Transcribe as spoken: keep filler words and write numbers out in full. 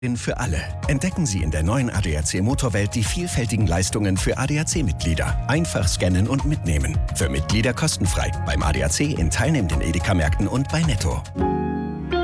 Für alle. Entdecken Sie in der neuen A D A C Motorwelt die vielfältigen Leistungen für A D A C-Mitglieder. Einfach scannen und mitnehmen. Für Mitglieder kostenfrei. Beim A D A C in teilnehmenden Edeka-Märkten und bei Netto.